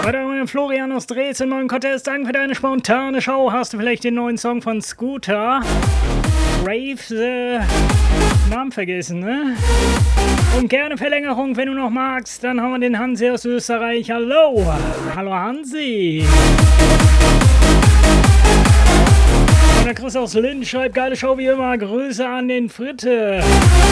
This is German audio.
Weiter mit dem Florian aus Dresden. Moin Cottez, danke für deine spontane Show. Hast du vielleicht den neuen Song von Scooter? Rave, Namen vergessen, ne? Und gerne Verlängerung, wenn du noch magst. Dann haben wir den Hansi aus Österreich. Hallo. Hallo Hansi. Und der Chris aus Linz schreibt, geile Show wie immer. Grüße an den Fritte.